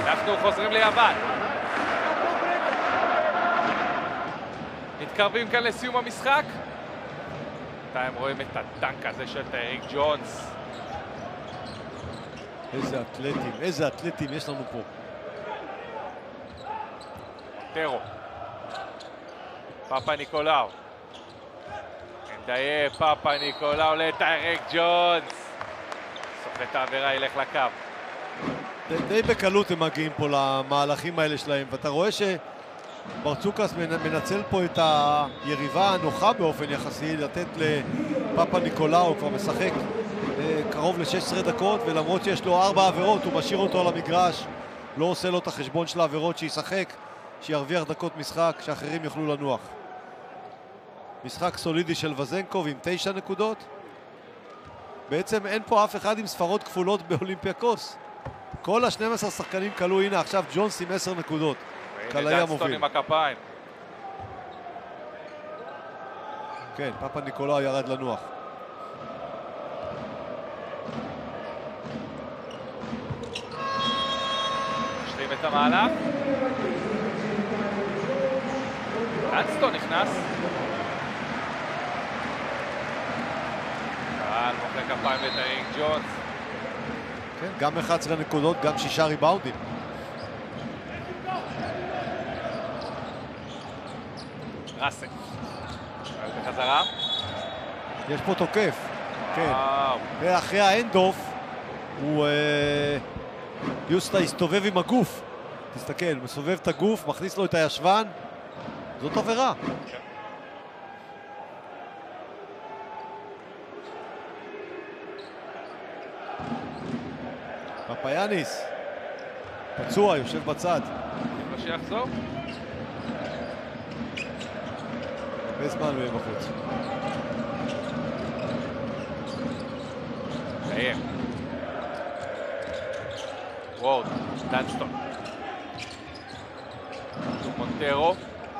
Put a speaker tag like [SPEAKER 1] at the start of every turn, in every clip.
[SPEAKER 1] אנחנו חוזרים ליוון. מתקרבים כאן לסיום המשחק. בינתיים רואים את הטנק הזה של טייריק ג'ונס.
[SPEAKER 2] איזה אתלטים יש לנו פה.
[SPEAKER 1] מונטרו. פאפה ניקולאו. אנדאיה, פאפה ניקולאו לטייריק ג'ונס. סוחט העבירה, ילך לקו.
[SPEAKER 2] די בקלות הם מגיעים פה למהלכים האלה שלהם, ואתה רואה שברצוקס מנצל פה את היריבה הנוחה באופן יחסי, לתת לפאפה ניקולאו, הוא כבר משחק קרוב ל-16 דקות, ולמרות שיש לו 4 עבירות, הוא משאיר אותו על המגרש, לא עושה לו את החשבון של העבירות שישחק, שירוויח דקות משחק, שאחרים יוכלו לנוח. משחק סולידי של וזנקוב עם 9 נקודות. בעצם אין פה אף אחד עם ספרות כפולות באולימפיאקוס. כל ה-12 שחקנים קלו, הנה עכשיו ג'ונס עם 10 נקודות.
[SPEAKER 1] הנה דנסטון עם הכפיים.
[SPEAKER 2] כן, פאפה ניקולאו ירד לנוח.
[SPEAKER 1] משלים את המהלך. דנסטון נכנס. קהל מוחא כפיים לטייריק ג'ונס.
[SPEAKER 2] כן, גם 11 נקודות, גם 6 ריבאונדים.
[SPEAKER 1] ראסל. בחזרה.
[SPEAKER 2] יש פה תוקף. כן. ואחרי האנד-אוף, יוסטה הסתובב עם הגוף. תסתכל, מסובב את הגוף, מכניס לו את הישבן. זאת עבירה. פפאיאניס, פצוע, יושב בצד.
[SPEAKER 1] מה שיחזור?
[SPEAKER 2] הרבה זמן הוא יהיה בחוץ.
[SPEAKER 1] סיים. וורד, דנסטון. מונטרו.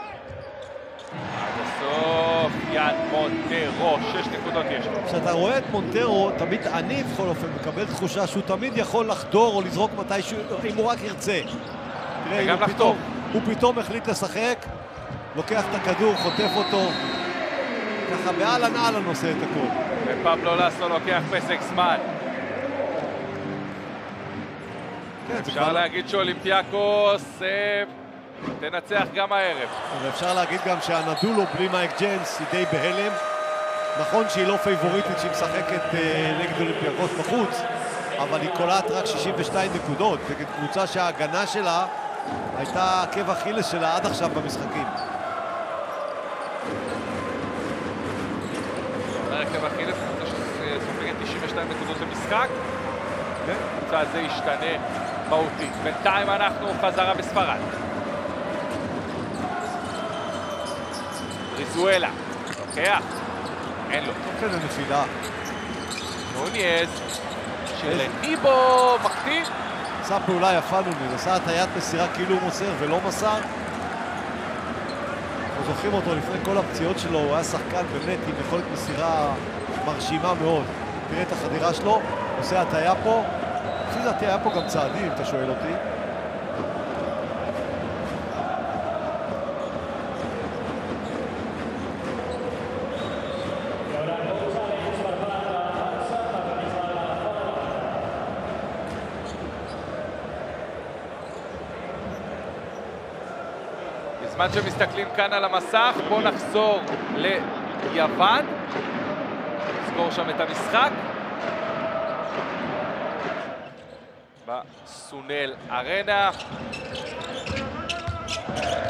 [SPEAKER 1] עד הסוף, יד מונטרו, 6 נקודות יש לו.
[SPEAKER 2] כשאתה רואה את מונטרו, תמיד אני בכל אופן מקבל תחושה שהוא תמיד יכול לחדור או לזרוק מתישהו, אם הוא רק ירצה.
[SPEAKER 1] וגם לחתום.
[SPEAKER 2] הוא פתאום החליט לשחק, לוקח את הכדור, חוטף אותו, ככה באלן עושה את הכל.
[SPEAKER 1] ופבלו לסו לוקח פסק זמן. אפשר להגיד שאולימפיאקוס תנצח גם הערב.
[SPEAKER 2] ואפשר להגיד גם שהנדולו בלי מייק ג'נס היא די בהלם. נכון שהיא לא פייבוריטית שהיא משחקת נגד אולימפיאקוס בחוץ, אבל היא קולעת רק 62 נקודות נגד קבוצה שההגנה שלה הייתה עקב אכילס שלה עד עכשיו במשחקים.
[SPEAKER 1] עקב אכילס, קבוצה שסופגת 92 נקודות למשחק. הקבוצה הזה ישתנה מהותית. בינתיים אנחנו חזרה בספרד. ריזואלה, לוקח, אין לו.
[SPEAKER 2] תוך כדי נפילה.
[SPEAKER 1] נוניאז, שלניבו מקטין.
[SPEAKER 2] עשה פעולה יפה נוניאז, עשה הטיית מסירה כאילו הוא מוסר ולא מסר. אנחנו זוכרים אותו לפני כל הפציעות שלו, הוא היה שחקן באמת עם יכולת מסירה מרשימה מאוד. תראה את החדירה שלו, עושה הטיה פה. לפי דעתי היה פה גם צעדים, אם אתה שואל אותי.
[SPEAKER 1] בזמן שמסתכלים כאן על המסך, בואו נחזור ליוון. נזכור שם את המשחק. בסונל ארנה.